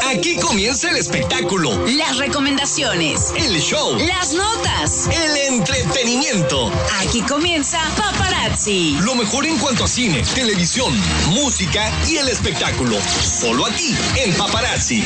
Aquí comienza el espectáculo, las recomendaciones, el show, las notas, el entretenimiento. Aquí comienza Paparazzi. Lo mejor en cuanto a cine, televisión, música y el espectáculo. Solo aquí, en Paparazzi.